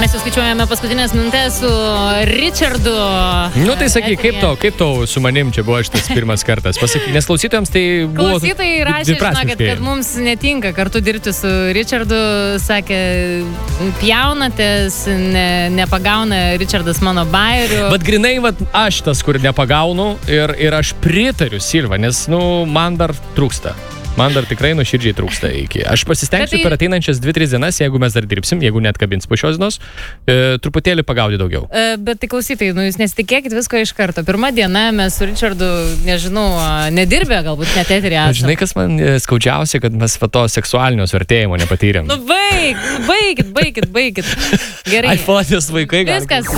mes jau skaičiuojame paskutinės minutės su Richardu. Nu tai sakyk, kaip tau su manim čia buvo šitas pirmas kartas? Pasakyk, nes klausytojams tai buvo... Klausytojai rašė, žinokit, kad mums netinka kartu dirbti su Richardu. Sakė, pjaunatės, nepagauna Richardas mano bajerių. Bet grinai, aš tas, kur nepagaunu ir aš pritariu Silva, nes, man dar trūksta. Man dar tikrai nuoširdžiai trūksta iki. Aš pasistengsiu per ateinančias 2-3 dienas, jeigu mes dar dirbsim, jeigu net kabins po šios dienos, truputėlį pagaudyti daugiau. Bet tai klausytai, jūs nesitikėkit visko iš karto. Pirmą dieną mes su Richardu, nežinau, nedirbė, galbūt net eterį esame. Žinai, kas man skaudžiausia, kad mes to seksualinio suartėjimo nepatyrėm. Baikit. Gerai. iPhone'ės vaikai. Viskas.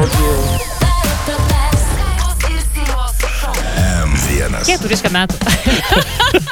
Kiek turiška metų?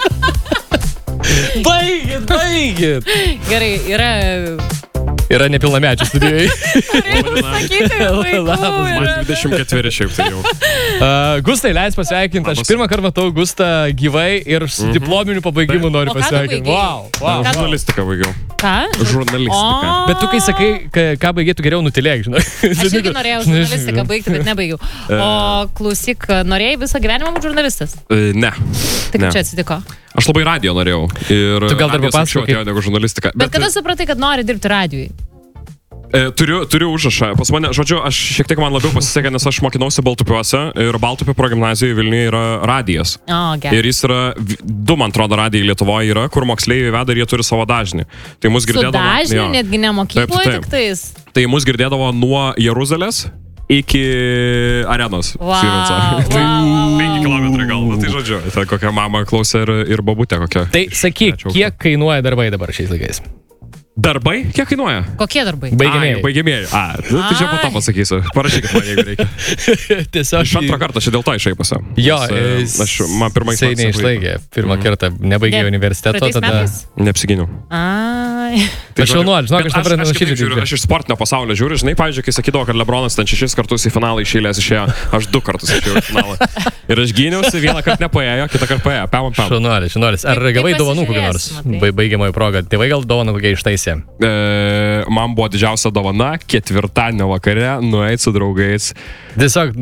Baigit! Gerai, Yra nepilnamečių studijai. Turėtų sakyti, vaikų. Man 24 šiaip tai jau. Gustai, leis pasveikinti. Aš pirmą kartą matau Gustą gyvai ir su diplominiu pabaigimu noriu pasveikinti. Wow. Žurnalistiką baigiau. Ką? Žurnalistiką. Bet tu kai sakai, ką baigėtų geriau nutilėk, žinai. Aš irgi norėjau žurnalistiką baigti, bet nebaigiau. O klausyk, norėjai visą gyvenimą būti žurnalistas? Ne. Tai kaip čia atsitiko? Aš labai radijo norėjau. Tu gal dar papasakok, negu žurnalistika. Bet kada supratai, kad nori dirbti radijui? Turiu užrašą. Pas mane, žodžiu, aš šiek tiek man labiau pasisekė, nes aš mokinausi Baltupiuose ir Baltupio progimnazijoje Vilniuje yra radijas. Ir jis yra, 2, man atrodo, radijai Lietuvoje yra, kur moksleiviai veda ir jie turi savo dažnį. Tai mus girdėdavo... Su dažniu, netgi ne mokykloje tik tais. Tai mus girdėdavo nuo Jeruzalės iki arenos. Wow. Tai 5 kilometrai gal. Tai žodžiu, tai kokia mama klausė ir babutė kokia. Tai sakyk, kiek kainuoja darbai dabar šiais laikais? Darbai? Kiek kainuoja? Kokie darbai? Baigiamieji. Tai čia po to pasakysiu. Parašykit man, jeigu reikia. Tiesiog... Iš antrą kartą čia dėl to išeipuose. Jo, man pirmą jisai neišlaikė. Pirmą kartą nebaigė universiteto, tada... Neapsiginiau. Aš jaunuolis, žinok, aš dabar žiūriu. Aš iš sportinio pasaulio žiūriu, žinai, pavyzdžiui, kai sakydavo, kad LeBronas ten 6 kartus į finalą išėlės išėjo, aš 2 kartus išėjau į finalą. Ir aš gyniausi, vieną kartą nepaėjo, kitą kartą paėjo. Šaunuolis. Ar gavai dovanų kokį nors? Baigiamoji proga. Tėvai gal dovaną kokią ištaisė? Man buvo didžiausia dovana 4-dienio vakare nueiti su draugais. Tiesiog,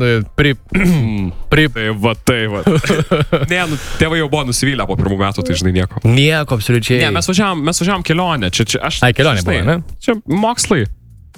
Tai va. Ne, tėvai jau buvo nusivylę po 1 metų, tai žinai nieko. Nieko, absoliučiai. Ne, mes važiavom kelionę. Kelionė buvo, ne? Čia mokslai.